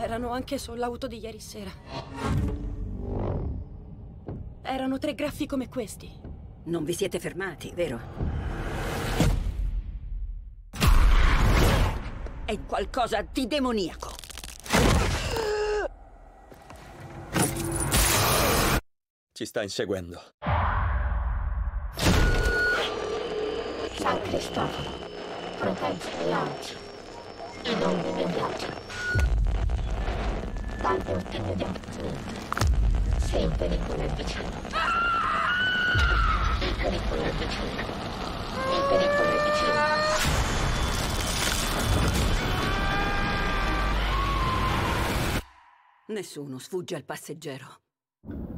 Erano anche sull'auto di ieri sera. Erano 3 graffi come questi. Non vi siete fermati, vero? È qualcosa di demoniaco. Ci sta inseguendo. San Cristoforo, proteggere oggi i non immediati. Dall'ultimo di appunto, se il pericolo è vicino. Il pericolo è vicino. Il pericolo è vicino. Nessuno sfugge al passeggero.